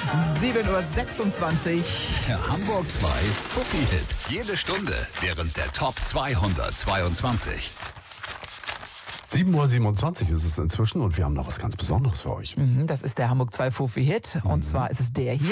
7:26 Uhr. Der Hamburg 2 Fuffi-Hit. Jede Stunde während der Top 222. 7:27 Uhr ist es inzwischen und wir haben noch was ganz Besonderes für euch. Das ist der Hamburg 2 Fuffi-Hit. Und zwar ist es der hier.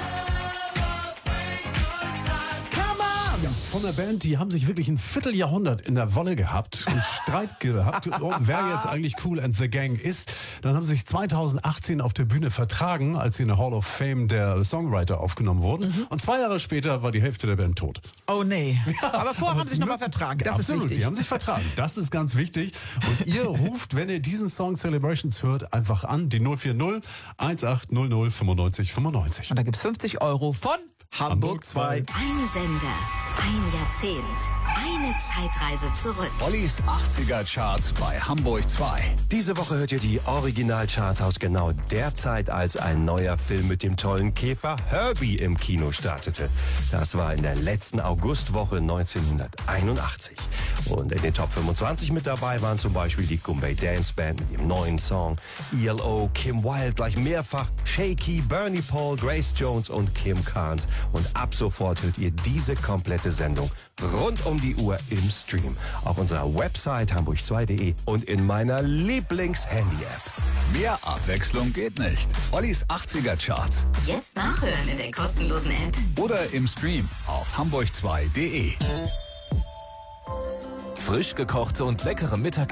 Ja, von der Band, die haben sich wirklich ein Vierteljahrhundert in der Wolle gehabt und Streit gehabt, wer jetzt eigentlich Kool and the Gang ist. Dann haben sie sich 2018 auf der Bühne vertragen, als sie in der Hall of Fame der Songwriter aufgenommen wurden. Und 2 Jahre später war die Hälfte der Band tot. Oh nee. Aber vorher haben sie sich nochmal vertragen. Das Absolut, ist wichtig. die haben sich vertragen. Das ist ganz wichtig. Und ihr ruft, wenn ihr diesen Song Celebrations hört, einfach an, die 040 1800 95 95. Und da gibt's 50 € von Hamburg 2. Ein Sender, ein Jahrzehnt, eine Zeitreise zurück. Ollis 80er Charts bei Hamburg 2. Diese Woche hört ihr die Originalcharts aus genau der Zeit, als ein neuer Film mit dem tollen Käfer Herbie im Kino startete. Das war in der letzten Augustwoche 1981. Und in den Top 25 mit dabei waren zum Beispiel die Goombay Dance Band mit ihrem neuen Song, ELO, Kim Wilde gleich mehrfach, Shaky, Bernie Paul, Grace Jones und Kim Carnes. Und ab sofort hört ihr diese komplette Sendung rund um die Uhr im Stream. Auf unserer Website hamburg2.de und in meiner Lieblings-Handy-App. Mehr Abwechslung geht nicht. Ollis 80er Charts. Jetzt nachhören in der kostenlosen App. Oder im Stream auf hamburg2.de. Frisch gekochte und leckere Mittag